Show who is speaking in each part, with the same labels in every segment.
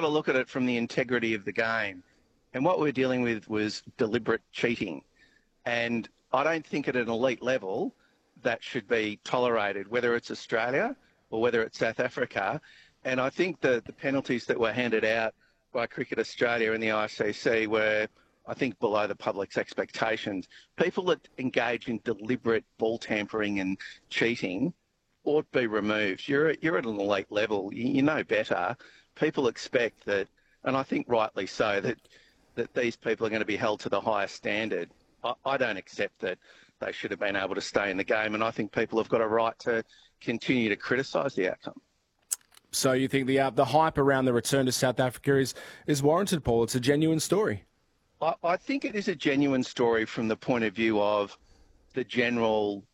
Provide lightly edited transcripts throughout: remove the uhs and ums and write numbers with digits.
Speaker 1: to look at it from the integrity of the game. And what we're dealing with was deliberate cheating. And I don't think at an elite level that should be tolerated, whether it's Australia or whether it's South Africa. And I think the penalties that were handed out by Cricket Australia and the ICC were, I think, below the public's expectations. People that engage in deliberate ball tampering and cheating ought to be removed. You're at an elite level. You know better. People expect that, and I think rightly so, that these people are going to be held to the highest standard. I don't accept that they should have been able to stay in the game, and I think people have got a right to continue to criticise the outcome.
Speaker 2: So you think the hype around the return to South Africa is warranted, Paul? It's a genuine story.
Speaker 1: I think it is a genuine story from the point of view of the general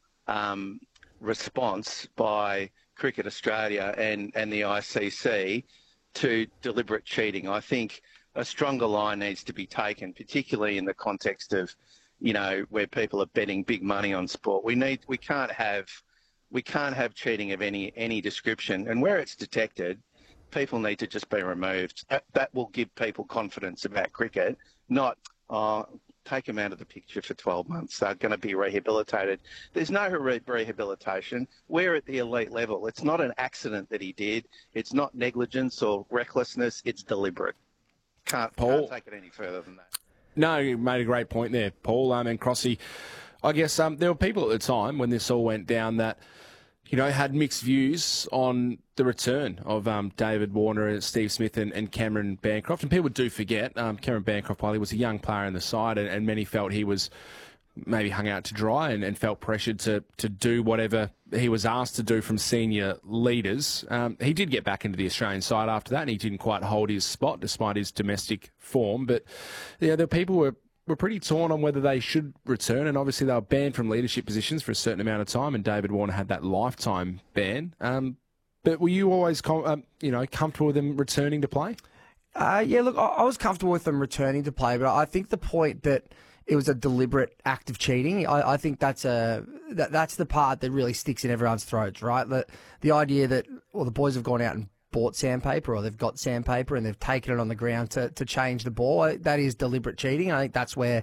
Speaker 1: response by Cricket Australia and the ICC to deliberate cheating. I think a stronger line needs to be taken, particularly in the context of, where people are betting big money on sport. We can't have cheating of any description, and where it's detected, people need to just be removed. That will give people confidence about cricket, not take them out of the picture for 12 months. They're going to be rehabilitated. There's no rehabilitation. We're at the elite level. It's not an accident that he did. It's not negligence or recklessness. It's deliberate. Can't take it any further than that.
Speaker 2: No, you made a great point there, Paul. And Crossy, I guess there were people at the time when this all went down that, had mixed views on the return of David Warner and Steve Smith and Cameron Bancroft. And people do forget, Cameron Bancroft, while he was a young player in the side, and many felt he was maybe hung out to dry and felt pressured to do whatever he was asked to do from senior leaders. He did get back into the Australian side after that, and he didn't quite hold his spot despite his domestic form. But the people were pretty torn on whether they should return, and obviously they were banned from leadership positions for a certain amount of time, and David Warner had that lifetime ban. But were you always comfortable with them returning to play?
Speaker 3: Yeah, look, I was comfortable with them returning to play, but I think the point that it was a deliberate act of cheating, I think that's the part that really sticks in everyone's throats, right? The idea that, the boys have gone out and bought sandpaper, or they've got sandpaper and they've taken it on the ground to change the ball. That is deliberate cheating. I think that's where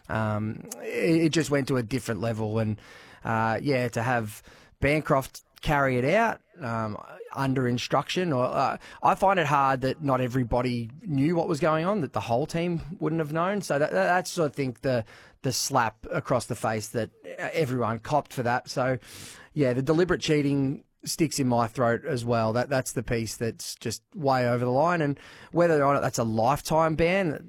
Speaker 3: it just went to a different level. And, to have Bancroft carry it out under instruction, or I find it hard that not everybody knew what was going on, that the whole team wouldn't have known. So that's, I think, the slap across the face that everyone copped for that. So, the deliberate cheating sticks in my throat as well. That's the piece that's just way over the line. And whether or not that's a lifetime ban,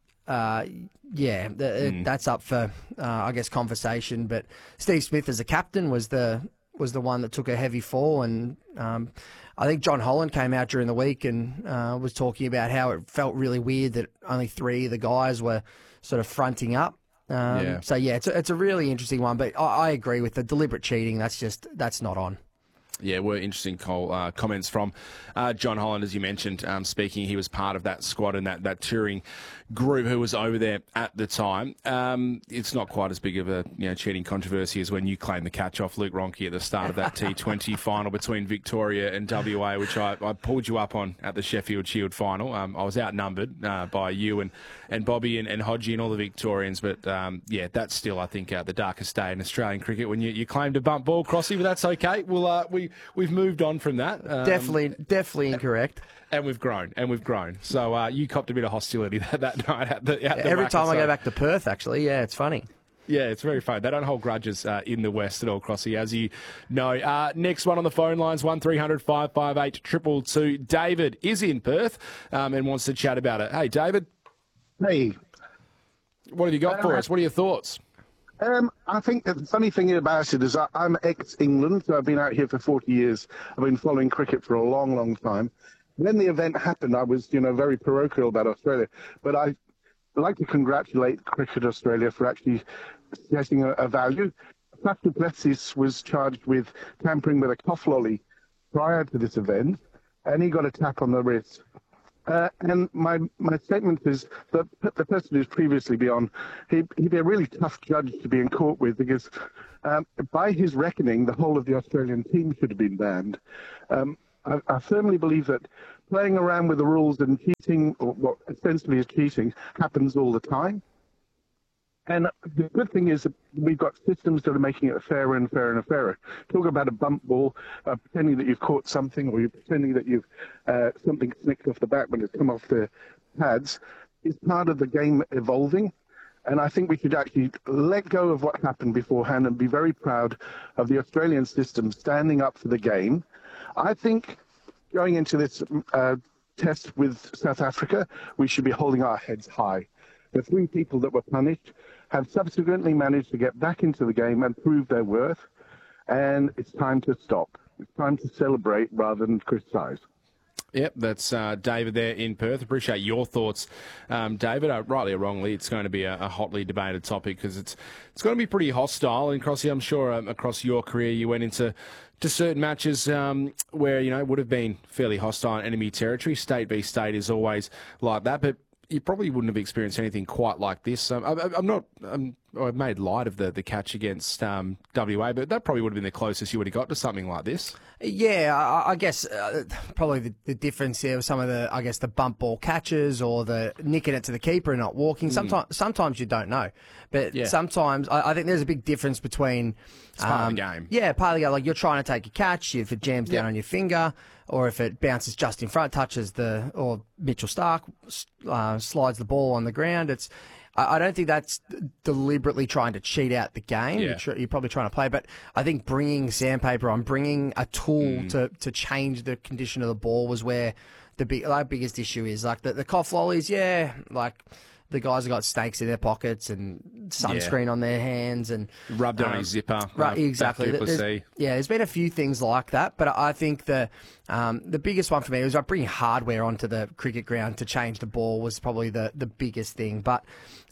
Speaker 3: that's up for, I guess, conversation. But Steve Smith as a captain was the one that took a heavy fall, and I think John Holland came out during the week and was talking about how it felt really weird that only 3 of the guys were sort of fronting up. So it's a really interesting one, but I agree with the deliberate cheating. That's not on.
Speaker 2: Yeah, were interesting comments from John Holland, as you mentioned, speaking. He was part of that squad and that touring group who was over there at the time. It's not quite as big of a cheating controversy as when you claimed the catch off Luke Ronchi at the start of that T20 final between Victoria and WA, which I pulled you up on at the Sheffield Shield final. I was outnumbered by you and Bobby and Hodgie and all the Victorians, but that's still, I think, the darkest day in Australian cricket when you claim to bump ball, Crossy, but that's okay. We've moved on from that.
Speaker 3: Definitely incorrect.
Speaker 2: And we've grown. So you copped a bit of hostility that night at the
Speaker 3: every time I go back to Perth, actually. Yeah, it's funny.
Speaker 2: Yeah, it's very funny. They don't hold grudges in the West at all, Crossy, as you know. Next one on the phone lines, 1300 558 222. David is in Perth and wants to chat about it. Hey, David.
Speaker 4: Hey.
Speaker 2: What have you got for us? What are your thoughts?
Speaker 4: I think the funny thing about it is I'm ex-England, so I've been out here for 40 years. I've been following cricket for a long, long time. When the event happened, I was, very parochial about Australia. But I'd like to congratulate Cricket Australia for actually setting a value. Faf du Plessis was charged with tampering with a cough lolly prior to this event, and he got a tap on the wrist. And my statement is that the person who's previously been on, he'd be a really tough judge to be in court with, because by his reckoning, the whole of the Australian team should have been banned. I firmly believe that playing around with the rules and cheating, or what ostensibly is cheating, happens all the time. And the good thing is that we've got systems that are making it fairer and fairer and fairer. Talk about a bump ball, pretending that you've caught something, or you're pretending that you've something snicked off the back when it's come off the pads, is part of the game evolving. And I think we should actually let go of what happened beforehand and be very proud of the Australian system standing up for the game. I think going into this test with South Africa, we should be holding our heads high. The 3 people that were punished have subsequently managed to get back into the game and prove their worth. And it's time to stop. It's time to celebrate rather than criticise.
Speaker 2: Yep, that's David there in Perth. Appreciate your thoughts, David. Rightly or wrongly, it's going to be a hotly debated topic because it's going to be pretty hostile. And Crossy, I'm sure across your career you went into certain matches where would have been fairly hostile enemy territory. State v state is always like that, but you probably wouldn't have experienced anything quite like this. I've made light of the catch against WA, but that probably would have been the closest you would have got to something like this.
Speaker 3: Yeah, I guess probably the difference here was some of the bump ball catches or the nicking it to the keeper and not walking. Sometimes you don't know, but sometimes I think there's a big difference between
Speaker 2: it's part of the game.
Speaker 3: Yeah, part of the game. Like you're trying to take a catch, if it jams down on your finger, or if it bounces just in front, or Mitchell Starc slides the ball on the ground. I don't think that's deliberately trying to cheat out the game.
Speaker 2: Yeah.
Speaker 3: You're probably trying to play, but I think bringing sandpaper on, bringing a tool to change the condition of the ball was where the biggest issue is. Like the cough lollies, like the guys have got snakes in their pockets and sunscreen on their hands and
Speaker 2: rubbed on his zipper.
Speaker 3: Right, exactly. There's been a few things like that, but I think the biggest one for me was bringing hardware onto the cricket ground to change the ball was probably the biggest thing. But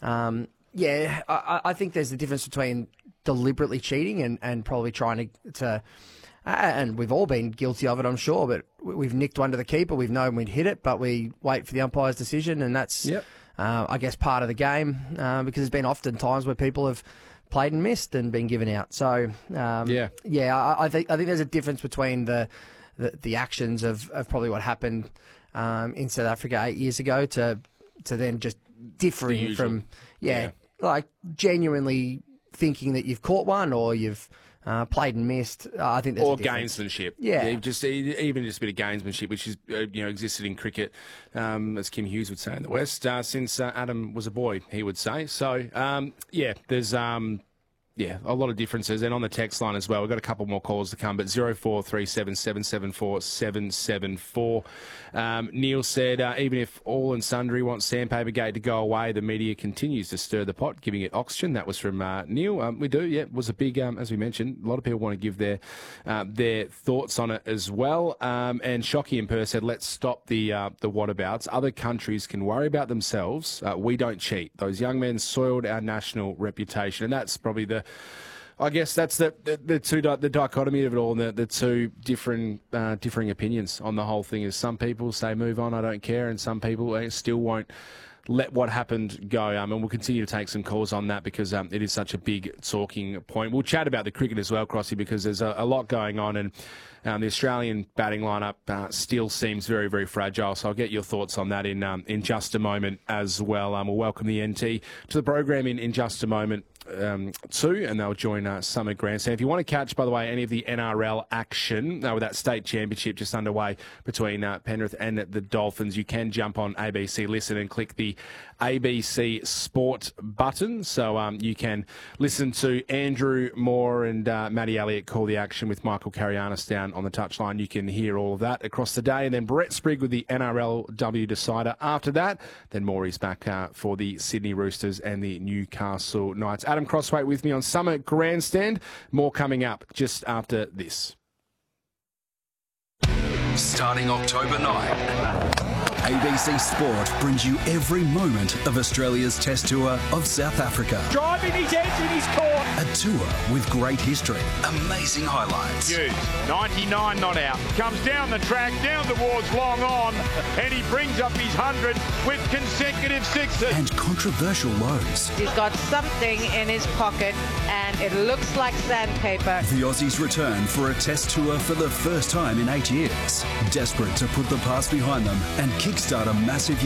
Speaker 3: I think there's a difference between deliberately cheating and probably trying to and we've all been guilty of it, I'm sure, but we've nicked one to the keeper. We've known we'd hit it, but we wait for the umpire's decision, and that's I guess part of the game because there's been often times where people have played and missed and been given out. So I think there's a difference between the actions of probably what happened in South Africa 8 years ago to then just differing from like genuinely thinking that you've caught one or you've played and missed. I think there's
Speaker 2: gamesmanship. Even just a bit of gamesmanship, which is existed in cricket, as Kim Hughes would say in the West, since Adam was a boy, he would say. So there's a lot of differences. And on the text line as well, we've got a couple more calls to come, but 0437 774 774. Neil said, even if all and sundry want Sandpaper Gate to go away, the media continues to stir the pot, giving it oxygen. That was from Neil. We do, it was a big, as we mentioned, a lot of people want to give their thoughts on it as well. And Shockey in Perth said, let's stop the whatabouts. Other countries can worry about themselves. We don't cheat. Those young men soiled our national reputation. And that's probably I guess that's the dichotomy of it all, and the two differing opinions on the whole thing is some people say move on, I don't care, and some people still won't let what happened go. And we'll continue to take some calls on that because it is such a big talking point. We'll chat about the cricket as well, Crossy, because there's a lot going on, and the Australian batting lineup still seems very, very fragile. So I'll get your thoughts on that in just a moment as well. We'll welcome the NT to the program in just a moment too, and they'll join Summer Grandstand. If you want to catch, by the way, any of the NRL action with that state championship just underway between Penrith and the Dolphins, you can jump on ABC Listen and click the ABC Sport button. So you can listen to Andrew Moore and Matty Elliott call the action with Michael Carianis down on the touchline. You can hear all of that across the day. And then Brett Sprigg with the NRLW decider after that. Then Maury's back for the Sydney Roosters and the Newcastle Knights. Adam Crosswaite with me on Summer Grandstand. More coming up just after this.
Speaker 5: Starting October 9, ABC Sport brings you every moment of Australia's Test Tour of South Africa.
Speaker 6: Driving his edge in his court.
Speaker 5: A tour with great history, amazing highlights.
Speaker 6: Hughes, 99 not out. Comes down the track, down towards long on, and he brings up his 100 with consecutive sixes.
Speaker 5: And controversial lows.
Speaker 7: He's got something in his pocket, and it looks like sandpaper.
Speaker 5: The Aussies return for a Test Tour for the first time in 8 years. Desperate to put the past behind them and kickstart a massive